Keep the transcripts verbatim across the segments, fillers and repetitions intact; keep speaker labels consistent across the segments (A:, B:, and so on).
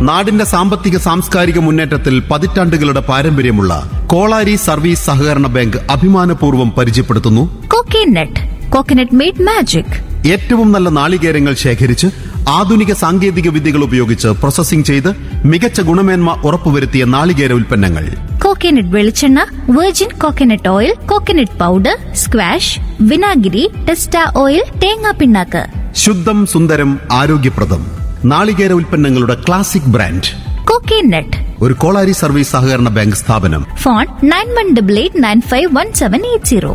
A: നാടിന്റെ സാമ്പത്തിക സാംസ്കാരിക മുന്നേറ്റത്തിൽ പതിറ്റാണ്ടുകളുടെ പാരമ്പര്യമുള്ള കോളാരി സർവീസ് സഹകരണ ബാങ്ക് അഭിമാനപൂർവ്വം പരിചയപ്പെടുത്തുന്നു
B: കോക്കനട്ട്. Coconut made magic.
A: ഏറ്റവും നല്ല നാളികേരങ്ങൾ ശേഖരിച്ച് ആധുനിക സാങ്കേതിക വിദ്യകൾ ഉപയോഗിച്ച് പ്രോസസ്സിംഗ് ചെയ്ത് മികച്ച ഗുണമേന്മ ഉറപ്പുവരുത്തിയ നാളികേര ഉൽപ്പന്നങ്ങൾ.
B: കോക്കനട്ട് വെളിച്ചെണ്ണ, virgin coconut oil, coconut powder, squash, വിനാഗിരി, ടെസ്റ്റ ഓയിൽ, തേങ്ങാ പിണ്ണാക്ക്.
A: ശുദ്ധം സുന്ദരം ആരോഗ്യപ്രദം നാളികേര ഉൽപ്പന്നങ്ങളുടെ ക്ലാസിക് ബ്രാൻഡ്
B: കോക്കനട്ട്.
A: ഒരു കോളാരി സർവീസ് സഹകരണ ബാങ്ക് സ്ഥാപനം.
B: Phone nine one double eight nine five one seven eight zero.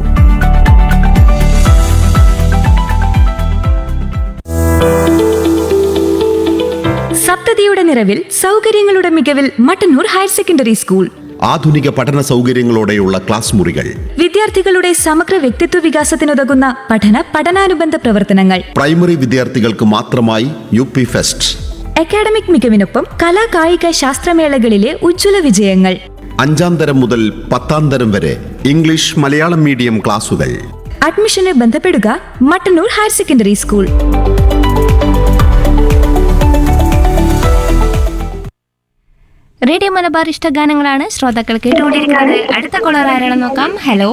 C: സപ്തതിയുടെ നിറവിൽ സൗകര്യങ്ങളുടെ മികവിൽ മട്ടന്നൂർ ഹയർ സെക്കൻഡറി സ്കൂൾ.
A: ആധുനിക പഠന സൗകര്യങ്ങളോടെയുള്ള ക്ലാസ് മുറികൾ,
C: വിദ്യാർത്ഥികളുടെ സമഗ്ര വ്യക്തിത്വ വികാസത്തിനുതകുന്ന പഠന പഠനാനുബന്ധ പ്രവർത്തനങ്ങൾ,
A: പ്രൈമറി വിദ്യാർത്ഥികൾക്ക് മാത്രമായി യു പി ഫെസ്റ്റ്,
C: അക്കാഡമിക് മികവിനൊപ്പം കലാ കായിക ശാസ്ത്രമേളകളിലെ ഉജ്ജ്വല വിജയങ്ങൾ.
A: അഞ്ചാം തരം മുതൽ പത്താം തരം വരെ ഇംഗ്ലീഷ് മലയാളം മീഡിയം ക്ലാസുകൾ.
C: അഡ്മിഷന് ബന്ധപ്പെടുക Mattannur higher secondary school.
B: Radio Malabar ഇഷ്ടഗാനങ്ങളാണ് ശ്രോതാക്കൾ കേട്ടുകൊണ്ടിരിക്കുന്നത്. അടുത്ത കോളർ ആരാണെന്ന് നോക്കാം. ഹലോ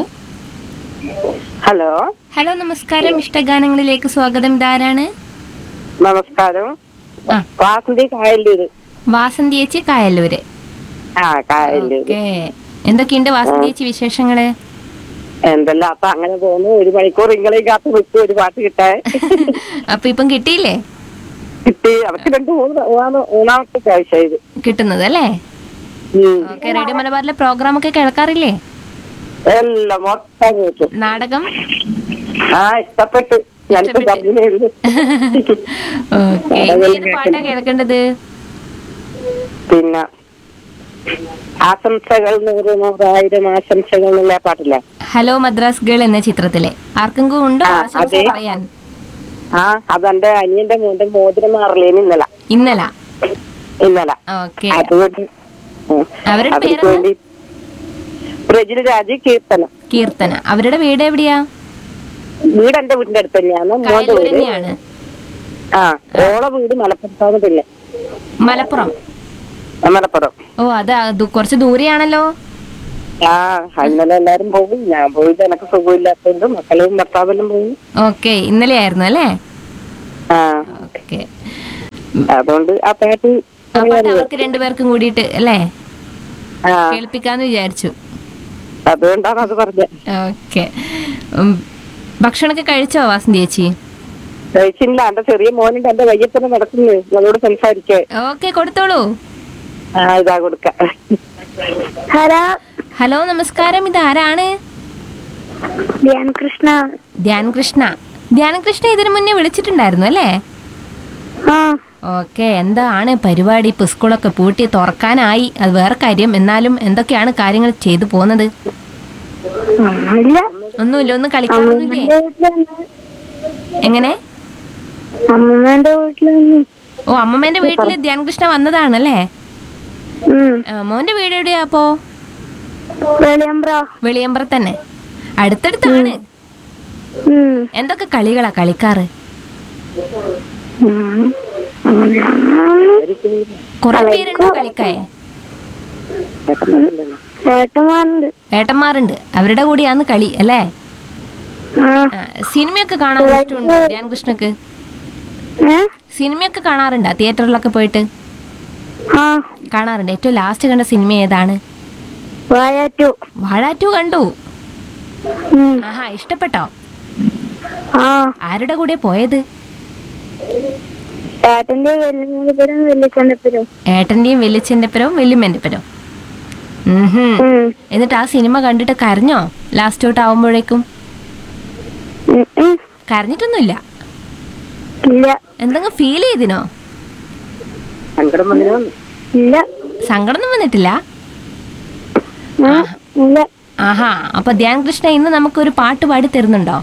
D: ഹലോ
B: ഹലോ നമസ്കാരം. ഇഷ്ടഗാനങ്ങളിലേക്ക് സ്വാഗതം. ഇതാരാണ്?
D: നമസ്കാരം.
B: ആ.
D: വാസന്തി കായല്ലൂര്.
B: വാസന്തി ചേച്ചി കായല്ലൂര്.
D: ആ കായല്ലൂര്.
B: ഓക്കേ. എന്തൊക്കെയുണ്ട് വാസന്തി ചേച്ചി വിശേഷങ്ങള്?
D: എന്തെല്ലാം അപ്പൊ അങ്ങനെ പോകുന്നു. ഒരു മണിക്കൂർ ഇങ്ങളെയും കാത്ത് വിട്ടു ഒരു പാട്ട് കിട്ടാൻ.
B: അപ്പൊ ഇപ്പം കിട്ടിയില്ലേ?
D: കിട്ടി. അവർക്ക് രണ്ട് മൂന്ന് മൂന്നാമത്തെ പ്രാവശ്യം ഇത്
B: കിട്ടുന്നത് അല്ലേ? ഓക്കെ. റേഡിയോ മലബാറിലെ പ്രോഗ്രാം ഒക്കെ കേൾക്കാറില്ലേ?
D: എല്ലാം മൊത്തം കേട്ടു.
B: നാടകം
D: ആ ഇഷ്ടപ്പെട്ടു. ഞാനിപ്പോ ജർമ്മനിയില്.
B: ഓക്കെ. ഏത് പാട്ടാ കേൾക്കേണ്ടത്?
D: പിന്നെ ആശംസകൾ നൂറ് നൂറായിരം ആശംസകൾ എന്നുള്ള പാട്ടില്ല.
B: ഹലോ മദ്രാസ് ഗേൾ എന്ന ചിത്രത്തിലെ ആർക്കെങ്കിലും ഉണ്ടോ
D: ആ,
B: ആശംസ
D: അതെ.
B: പറയാൻ?
D: ആ അതെന്റെ അനിയന്റെ മോന്റെ മോതിരം മാറില്ലേന് ഇന്നല
B: ഇന്നല.
D: ഇന്നല
B: ഓക്കെ.
D: അതുകൊണ്ട്
B: അവരുടെ
D: അവർക്ക്
B: പേര്
D: വേണ്ടി പ്രജിൽ രാജ് കീർത്തന.
B: കീർത്തന. അവരുടെ വീട് എവിടെയാ?
D: വീട് എന്റെ വീടിന്റെ അടുത്ത് തന്നെയാണ്. മോന്റെ
B: കായലൂർ
D: വീട്
B: തന്നെയാണ്.
D: ആ ഓളെ വീട് മലപ്പുറത്താണ്. പിന്നെ
B: മലപ്പുറം.
D: ആ, മലപ്പുറം.
B: ഓ അതാ ദു- കുറച്ച് ദൂരെയാണല്ലോ.
D: ആ ഇന്നലെ എല്ലാരും പോയി. ഞാൻ പോയിട്ട് എനക്ക് സുഖമില്ലാത്തതുകൊണ്ട് മക്കളും ഭർത്താവെല്ലാം പോയി.
B: ഓക്കെ. ഇന്നലെ ആയിരുന്നു അല്ലേ?
D: ആ
B: ഓക്കെ.
D: അതുകൊണ്ട് ആ പാട്ട്
B: ആ പാട്ട് അവർക്ക് രണ്ടുപേർക്കും കൂടിയിട്ട് അല്ലേ
D: ആ
B: കേൾപ്പിക്കാന്ന് വിചാരിച്ചു.
D: അതുകൊണ്ടാണ് അത് പറഞ്ഞത്.
B: ഓക്കെ. ഭക്ഷണമൊക്കെ കഴിച്ചോ വാസന്തി ചേച്ചി?
D: കഴിച്ചില്ല. എന്റെ ചെറിയ മോനുണ്ട് എന്റെ വയ്യപ്പനെ നടക്കുന്നു. നമ്മളോട് സംസാരിക്കേ.
B: ഓക്കെ, കൊടുത്തോളൂ.
D: ആ ഇതാ കൊടുക്ക. ഹലോ
B: ഹലോ നമസ്കാരം. ഇത് ആരാണ്?
D: ധ്യാൻ കൃഷ്ണ.
B: ധ്യാൻ കൃഷ്ണ. ധ്യാൻ കൃഷ്ണ ഇതിനു മുന്നേ വിളിച്ചിട്ടുണ്ടായിരുന്നു അല്ലേ?
D: ആ
B: ഓക്കെ. എന്താണ് പരിപാടി? ഇപ്പൊ സ്കൂളൊക്കെ പൂട്ടി തുറക്കാനായി, അത് വേറെ കാര്യം. എന്നാലും എന്തൊക്കെയാണ് കാര്യങ്ങൾ ചെയ്തു പോകുന്നത്? ഒന്നുമില്ല. ഒന്നും കളിക്കാറൊന്നുമില്ലേ? എങ്ങനെ?
D: അമ്മമ്മേന്റെ വീട്ടില്.
B: ഓ അമ്മമ്മേന്റെ വീട്ടില് ധ്യാൻ കൃഷ്ണ വന്നതാണല്ലേ? ആ, മോന്റെ വീട് എവിടെയാ അപ്പോ? വെളിയമ്പ്ര തന്നെ. അടുത്തടുത്താണ്. എന്തൊക്കെ കളികളാ കളിക്കാറ്? കൊറേ പേരുണ്ടോ കളിക്കായ? ഏട്ടന്മാരുണ്ട്. അവരുടെ കൂടെയാന്ന് കളി അല്ലേ? ആ, സിനിമയൊക്കെ കാണാൻ ഇഷ്ടമുണ്ടോ ധ്യാൻ കൃഷ്ണക്ക്? സിനിമയൊക്കെ കാണാറുണ്ടോ? തിയേറ്ററിലൊക്കെ പോയിട്ട് കാണാറുണ്ട്. ഏറ്റവും ലാസ്റ്റ് കണ്ട സിനിമ ഏതാണ്? വാഴ ടു കണ്ടു. ആഹാ, ഇഷ്ടപ്പെട്ടോ? ആരുടെ കൂടെ പോയത്? ഏട്ടന്റെയും വല്യച്ഛന്റെ പരവും വല്യമ്മന്റെ പരവും. എന്നിട്ട് ആ സിനിമ കണ്ടിട്ട് കരഞ്ഞോ ലാസ്റ്റ് തൊട്ട് ആവുമ്പോഴേക്കും? കരഞ്ഞിട്ടൊന്നുമില്ല. എന്തെങ്കിലും ഫീൽ ചെയ്തിനോ? സങ്കടം വന്നിട്ടില്ല. ആഹാ. അപ്പൊ ധ്യാൻ കൃഷ്ണ ഇന്ന് നമുക്കൊരു പാട്ട് പാടി തരുന്നുണ്ടോ?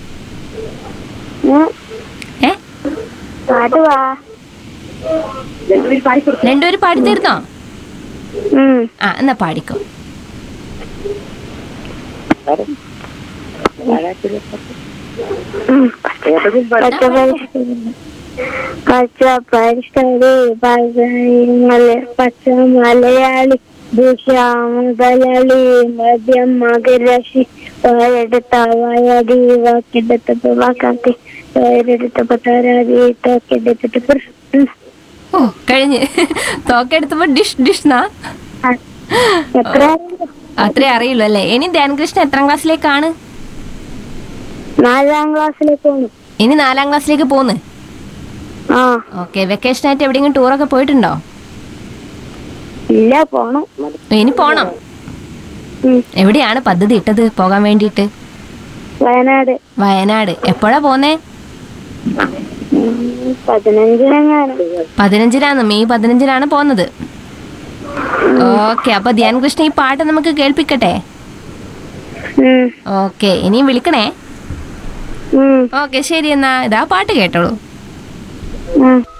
B: ഏ രണ്ടുപേരും പാടി തരുന്നോ? ആ എന്നാ പാടിക്കോ.
E: പച്ച പരിസ്ഥിതി പഴങ്ങള് പച്ച മലയാളി ദിശ മുതലാളി മദ്യം മകരശി വയറെടുത്ത വയതി വാക്കെടുത്തപ്പോ വാക്കാത്തി വയറെടുത്തപ്പോ തരാതി തോക്കെടുത്തിട്ട്
F: ഓ കഴിഞ്ഞ് തോക്കെടുത്തപ്പോ ഡിഷ് ഡിഷ് നാ
E: എത്ര
F: അത്രേ അറിയുള്ളൂ അല്ലേ. ഇനി ധ്യാൻകൃഷ്ണൻ എത്രാം ക്ലാസ്സിലേക്കാണ്?
E: നാലാം ക്ലാസ്സിലേക്ക് പോണു.
F: ഇനി നാലാം ക്ലാസ്സിലേക്ക് പോന്ന്.
E: ആ
F: ഓക്കെ, വെക്കേഷൻ ആയിട്ട് എവിടെയെങ്കിലും ടൂറൊക്കെ പോയിട്ടുണ്ടോ?
E: ഇല്ല, പോണം.
F: ഇനി പോണം.
E: ഉം.
F: എവിടെയാണ് പദ്ധതി ഇട്ടത് പോകാൻ വേണ്ടിയിട്ട്?
E: വയനാട്.
F: വയനാട്. എപ്പോഴാ പോന്നേ?
E: ഉം, പതിനഞ്ചിനെങ്ങാനും.
F: പതിനഞ്ചിനാണ്, മെയ് പതിനഞ്ചിനാണ് പോന്നത്. ഓക്കെ, അപ്പൊ ധ്യാൻകൃഷ്ണ ഈ പാട്ട് നമുക്ക് കേൾപ്പിക്കട്ടെ?
E: ഉം.
F: ഓക്കെ, ഇനിയും വിളിക്കണേ.
E: ഉം.
F: ഓക്കെ ശരി, എന്നാ ഇതാ പാട്ട് കേട്ടോളൂ.
E: ഉം.